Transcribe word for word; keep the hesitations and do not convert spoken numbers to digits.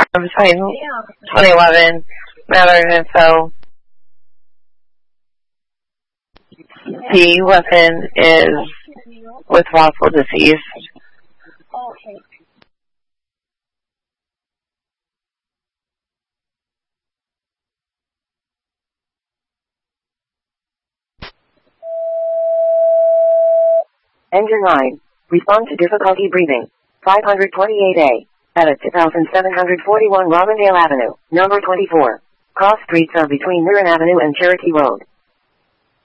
twenty eleven, matter of info. The weapon is with lawful deceased. Okay. Engine nine. Respond to difficulty breathing. five twenty-eight A. Edit two thousand seven hundred forty-one Robindale Avenue, number twenty-four. Cross streets are between Mirren Avenue and Cherokee Road.